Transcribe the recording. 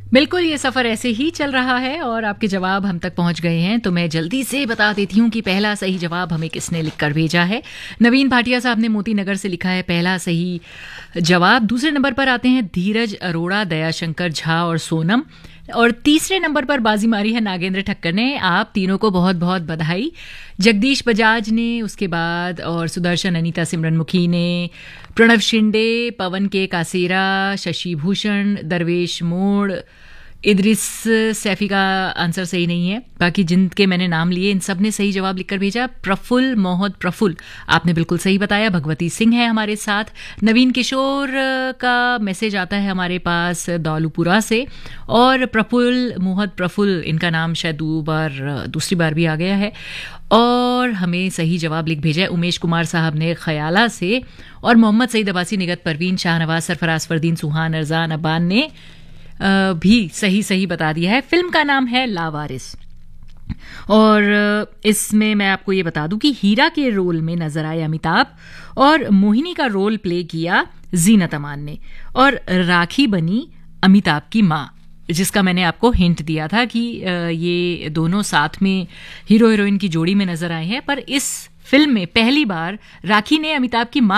बिल्कुल, ये सफ़र ऐसे ही चल रहा है और आपके जवाब हम तक पहुंच गए हैं, तो मैं जल्दी से बता देती हूँ कि पहला सही जवाब हमें किसने लिखकर भेजा है। नवीन भाटिया साहब ने मोती नगर से लिखा है पहला सही जवाब। दूसरे नंबर पर आते हैं धीरज अरोड़ा, दयाशंकर झा और सोनम। और तीसरे नंबर पर बाजी मारी है नागेंद्र ठक्कर ने। आप तीनों को बहुत बहुत बधाई। जगदीश बजाज ने, उसके बाद और सुदर्शन, अनीता सिमरनमुखी ने, प्रणव शिंदे, पवन के कासेरा, शशि भूषण, दरवेश मोड़, इद्रिस सैफी का आंसर सही नहीं है। बाकी जिनके मैंने नाम लिए इन सब ने सही जवाब लिखकर भेजा। प्रफुल्ल मोहम्मद प्रफुल्ल, आपने बिल्कुल सही बताया। भगवती सिंह है हमारे साथ। नवीन किशोर का मैसेज आता है हमारे पास दौलूपुरा से। और प्रफुल्ल मोहम्मद प्रफुल्ल, इनका नाम शायद दूसरी बार भी आ गया है। और हमें सही जवाब लिख भेजा है उमेश कुमार साहब ने खयाला से। और मोहम्मद सईद अब्बासी, निगत परवीन, शाहनवाज, सरफराज फरदीन, सुहान, अरजान अब्बान ने भी सही बता दिया है। फिल्म का नाम है लावारिस। और इसमें मैं आपको ये बता दूं कि हीरा के रोल में नजर आए अमिताभ और मोहिनी का रोल प्ले किया जीनत अमान ने। और राखी बनी अमिताभ की माँ, जिसका मैंने आपको हिंट दिया था कि ये दोनों साथ में हीरो हीरोइन की जोड़ी में नजर आए हैं। पर इस फिल्म में पहली बार राखी ने अमिताभ की माँ